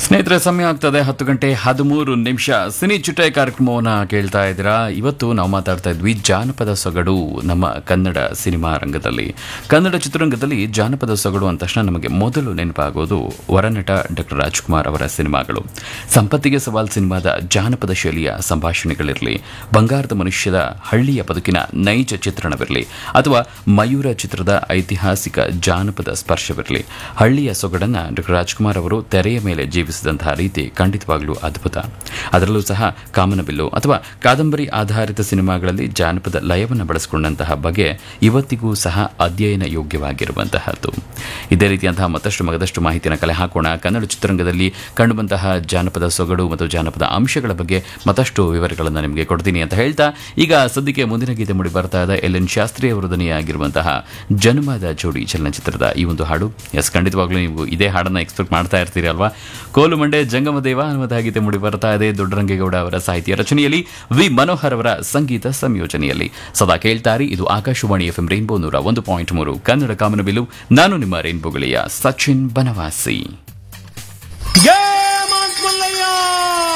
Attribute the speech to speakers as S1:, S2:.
S1: ಸ್ನೇಹಿತರೆ, ಸಮಯ ಆಗ್ತದೆ 10:13 ಸಿನಿ ಚಿಟ್ಟೆ ಕಾರ್ಯಕ್ರಮವನ್ನು ಕೇಳ್ತಾ ಇದ್ದೀರಾ. ಇವತ್ತು ನಾವು ಮಾತಾಡ್ತಾ ಇದ್ವಿ ಜಾನಪದ ಸೊಗಡು ನಮ್ಮ ಕನ್ನಡ ಸಿನಿಮಾ ರಂಗದಲ್ಲಿ. ಕನ್ನಡ ಚಿತ್ರರಂಗದಲ್ಲಿ ಜಾನಪದ ಸೊಗಡು ಅಂದ ತಕ್ಷಣ ನಮಗೆ ಮೊದಲು ನೆನಪಾಗೋದು ವರನಟ ಡಾಕ್ಟರ್ ರಾಜ್ಕುಮಾರ್ ಅವರ ಸಿನಿಮಾಗಳು. ಸಂಪತ್ತಿಗೆ ಸವಾಲ್ ಸಿನಿಮಾದ ಜಾನಪದ ಶೈಲಿಯ ಸಂಭಾಷಣೆಗಳಿರಲಿ, ಬಂಗಾರದ ಮನುಷ್ಯದ ಹಳ್ಳಿಯ ಬದುಕಿನ ನೈಜ ಚಿತ್ರಣವಿರಲಿ, ಅಥವಾ ಮಯೂರ ಚಿತ್ರದ ಐತಿಹಾಸಿಕ ಜಾನಪದ ಸ್ಪರ್ಶವಿರಲಿ, ಹಳ್ಳಿಯ ಸೊಗಡನ್ನು ಡಾಕ್ಟರ್ ರಾಜ್ಕುಮಾರ್ ಅವರು ತೆರೆಯ ಮೇಲೆ ಜೀವಿಸಿದಂತಹ ರೀತಿ ಖಂಡಿತವಾಗ್ಲೂ ಅದ್ಭುತ. ಅದರಲ್ಲೂ ಸಹ ಕಾಮನಬಿಲ್ಲು ಅಥವಾ ಕಾದಂಬರಿ ಆಧಾರಿತ ಸಿನಿಮಾಗಳಲ್ಲಿ ಜಾನಪದ ಲಯವನ್ನು ಬಳಸಿಕೊಂಡಂತಹ ಬಗೆ ಇವತ್ತಿಗೂ ಸಹ ಅಧ್ಯಯನ ಯೋಗ್ಯವಾಗಿರುವಂತಹದ್ದು. ಇದೇ ರೀತಿಯಂತಹ ಮತ್ತಷ್ಟು ಮಾಹಿತಿಯನ್ನು ಕಲೆ ಹಾಕೋಣ. ಕನ್ನಡ ಚಿತ್ರರಂಗದಲ್ಲಿ ಕಂಡುಬಂತಹ ಜಾನಪದ ಸೊಗಡು ಮತ್ತು ಜಾನಪದ ಅಂಶಗಳ ಬಗ್ಗೆ ಮತ್ತಷ್ಟು ವಿವರಗಳನ್ನು ನಿಮಗೆ ಕೊಡ್ತೀನಿ ಅಂತ ಹೇಳ್ತಾ, ಈಗ ಸದ್ಯಕ್ಕೆ ಮುಂದಿನ ಗೀತೆ ಮೂಡಿ ಬರ್ತಾ ಇದೆ. ಎಲ್ ಎನ್ ಶಾಸ್ತ್ರಿ ಅವರು ಧ್ವನಿಯಾಗಿರುವಂತಹ ಜನ್ಮದ ಜೋಡಿ ಚಲನಚಿತ್ರದ ಈ ಒಂದು ಹಾಡು. ಖಂಡಿತವಾಗ್ಲೂ ನೀವು ಇದೇ ಹಾಡನ್ನು ಎಕ್ಸ್ಪೆಕ್ಟ್ ಮಾಡ್ತಾ ಇರ್ತೀರಿ ಅಲ್ವಾ? ಕೋಲು ಮಂಡೆ ಜಂಗಮದೇವ ಅನ್ನುವಂತಹ ಗೀತೆ ಮೂಡಿ ಬರ್ತಾ ಇದೆ. ದೊಡ್ಡರಂಗೇಗೌಡ ಅವರ ಸಾಹಿತ್ಯ ರಚನೆಯಲ್ಲಿ, ವಿ ಮನೋಹರ್ ಅವರ ಸಂಗೀತ ಸಂಯೋಜನೆಯಲ್ಲಿ. ಸದಾ ಕೇಳ್ತಾರಿ, ಇದು ಆಕಾಶವಾಣಿ FM ರೈನ್ಬೋ 101.3 ಕನ್ನಡ ಕಾಮನಬಿಲ್ಲು. ನಾನು ನಿಮ್ಮ ರೈನ್ಬೋ ಗೆಳೆಯ ಸಚಿನ್ ಬನವಾಸಿ.